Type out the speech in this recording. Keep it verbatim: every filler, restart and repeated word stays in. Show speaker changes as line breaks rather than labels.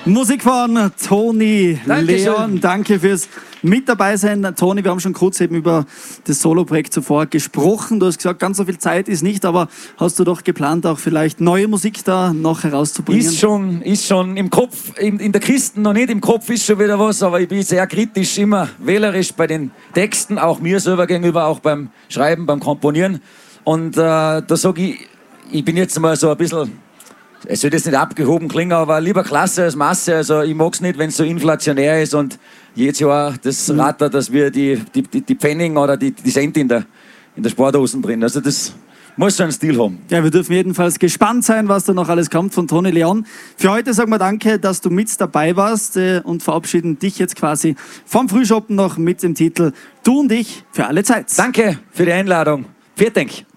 Musik von Toni Leon. Danke fürs mit dabei sein. Toni, wir haben schon kurz eben über das Solo-Projekt zuvor gesprochen. Du hast gesagt, ganz so viel Zeit ist nicht, aber hast du doch geplant, auch vielleicht neue Musik da noch herauszubringen?
Ist schon, ist schon im Kopf, in, in der Kiste noch nicht, im Kopf ist schon wieder was, aber ich bin sehr kritisch, immer wählerisch bei den Texten, auch mir selber gegenüber, auch beim Schreiben, beim Komponieren. Und äh, da sage ich, ich bin jetzt mal so ein bisschen, es soll jetzt nicht abgehoben klingen, aber lieber Klasse als Masse. Also ich mag es nicht, wenn es so inflationär ist und jedes Jahr das rattert, dass wir die, die, die, die Pfennig oder die, die Cent in der, in der Sporthosen bringen. Also das muss so einen Stil haben.
Ja, wir dürfen jedenfalls gespannt sein, was da noch alles kommt von Toni Leon. Für heute sagen wir danke, dass du mit dabei warst äh, und verabschieden dich jetzt quasi vom Frühschoppen noch mit dem Titel Du und ich für alle Zeit.
Danke für die Einladung. Vielen Dank.